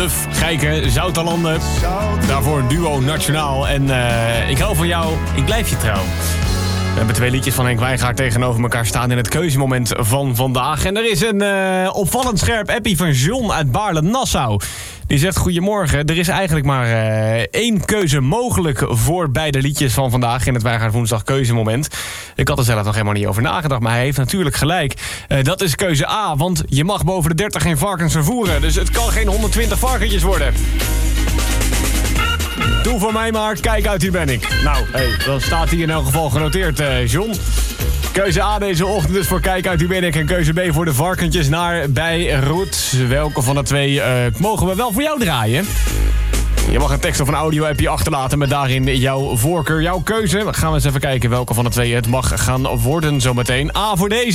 Luf, Gijken, Zoutelanden. Daarvoor een duo nationaal. En ik hou van jou, ik blijf je trouw. We hebben 2 liedjes van Henk Wijngaard tegenover elkaar staan in het keuzemoment van vandaag. En er is een opvallend scherp appie van John uit Baarle-Nassau. Die zegt: goedemorgen, er is eigenlijk maar 1 keuze mogelijk voor beide liedjes van vandaag in het Wijngaard Woensdag keuzemoment. Ik had er zelf nog helemaal niet over nagedacht, maar hij heeft natuurlijk gelijk. Dat is keuze A, want je mag boven de 30 geen varkens vervoeren. Dus het kan geen 120 varkentjes worden. Doe voor mij maar, kijk uit, hier ben ik. Nou, dan staat hier in elk geval genoteerd, John. Keuze A deze ochtend dus voor kijk uit, hier ben ik. En keuze B voor de varkentjes naar Beirut. Welke van de 2 mogen we wel voor jou draaien? Je mag een tekst of een audio-appje achterlaten met daarin jouw voorkeur, jouw keuze. Dan gaan we eens even kijken welke van de 2 het mag gaan worden zometeen. A voor deze.